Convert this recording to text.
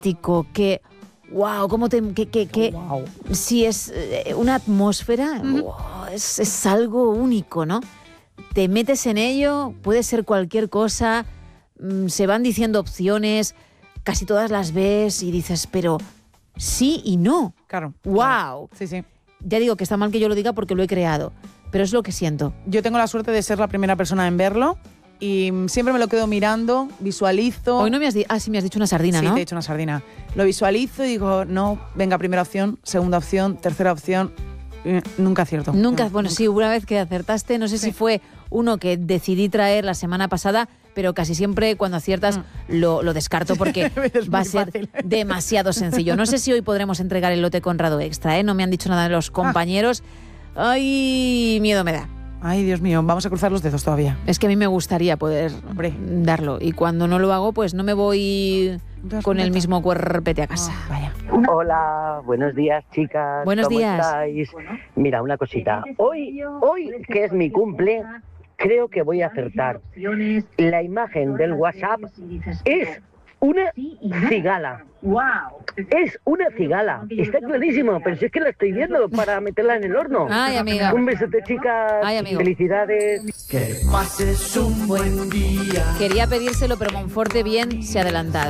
que wow, Wow. si es una atmósfera, wow, es algo único, ¿no? Te metes en ello, puede ser cualquier cosa, se van diciendo opciones, casi todas las ves y dices, pero sí y no. Claro. Wow. Claro. Sí, sí. Ya digo que está mal que yo lo diga porque lo he creado, pero es lo que siento. Yo tengo la suerte de ser la primera persona en verlo y siempre me lo quedo mirando, visualizo. Hoy no me has dicho... sí me has dicho una sardina, Sí, ¿no? te he dicho una sardina. Lo visualizo y digo, no, venga, primera opción, segunda opción, tercera opción. Nunca acierto. Nunca, No, bueno, nunca. sí, una vez que acertaste, no sé si fue uno que decidí traer la semana pasada, pero casi siempre cuando aciertas lo descarto porque Es va a muy ser fácil. demasiado sencillo. No sé si hoy podremos entregar el lote Conrado Extra, ¿eh? No me han dicho nada de los compañeros. Ay, miedo me da. Ay, Dios mío, vamos a cruzar los dedos todavía. Es que a mí me gustaría poder Hombre. darlo y cuando no lo hago, pues no me voy con el mismo cuerpete a casa. Vaya. Hola, buenos días, chicas. Buenos ¿Cómo días. estáis? Mira, una cosita. Hoy, que es mi cumple, creo que voy a acertar. La imagen del WhatsApp es una cigala. Es una cigala. Está clarísimo, pero si es que la estoy viendo para meterla en el horno. Ay, amiga. Un besote, chicas. Ay, amigo. Felicidades. Quería pedírselo, pero Monforte bien se ha adelantado.